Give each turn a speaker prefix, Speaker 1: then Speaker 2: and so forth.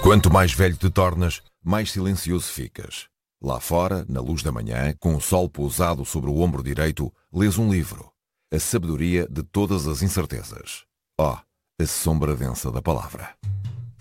Speaker 1: Quanto mais velho te tornas, mais silencioso ficas. Lá fora, na luz da manhã, com o sol pousado sobre o ombro direito, lês um livro. A sabedoria de todas as incertezas. Oh, a sombra densa da palavra.